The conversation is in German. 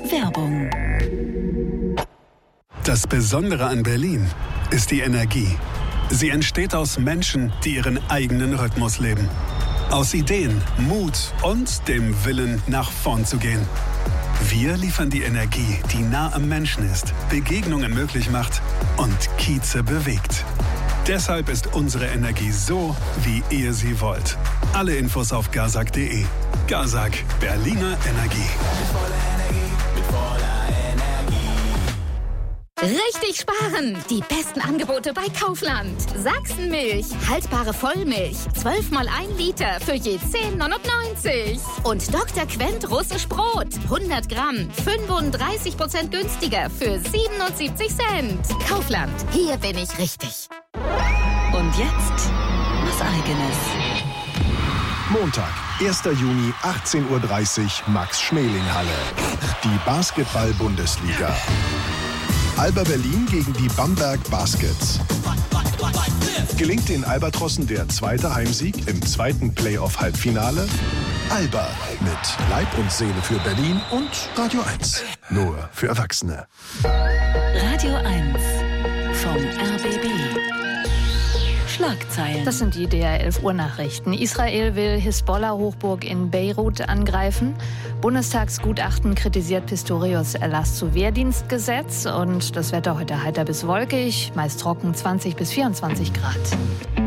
Werbung. Das Besondere an Berlin ist die Energie. Sie entsteht aus Menschen, die ihren eigenen Rhythmus leben. Aus Ideen, Mut und dem Willen, nach vorn zu gehen. Wir liefern die Energie, die nah am Menschen ist, Begegnungen möglich macht und Kieze bewegt. Deshalb ist unsere Energie so, wie ihr sie wollt. Alle Infos auf gazak.de. Gazak, Berliner Energie. Richtig sparen! Die besten Angebote bei Kaufland. Sachsenmilch, haltbare Vollmilch, 12 mal 1 Liter für je 10,99. Und Dr. Quent russisch Brot, 100 Gramm, 35% günstiger für 77 Cent. Kaufland, hier bin ich richtig. Und jetzt was Eigenes. Montag, 1. Juni, 18:30 Uhr, Max-Schmeling-Halle. Die Basketball-Bundesliga. Alba Berlin gegen die Bamberg Baskets. Gelingt den Albatrossen der zweite Heimsieg im zweiten Playoff-Halbfinale? Alba mit Leib und Seele für Berlin und Radio 1. Nur für Erwachsene. Radio 1 vom RBB. Schlagzeilen. Das sind die DR 11 Uhr Nachrichten. Israel will Hisbollah-Hochburg in Beirut angreifen. Bundestagsgutachten kritisiert Pistorius Erlass zu Wehrdienstgesetz. Und das Wetter heute heiter bis wolkig, meist trocken 20 bis 24 Grad.